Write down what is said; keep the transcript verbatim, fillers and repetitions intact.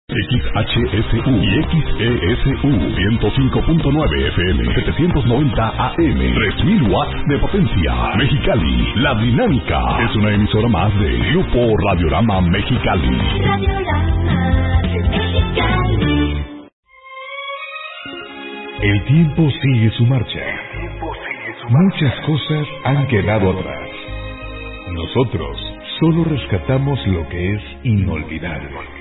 X H S U y X E S U ciento cinco punto nueve F M, setecientos noventa A M, tres mil watts de potencia. Mexicali, La Dinámica es una emisora más de Grupo Radiorama Mexicali. Radiorama de Mexicali. El tiempo sigue su marcha. Muchas cosas han quedado atrás. Nosotros solo rescatamos lo que es inolvidable.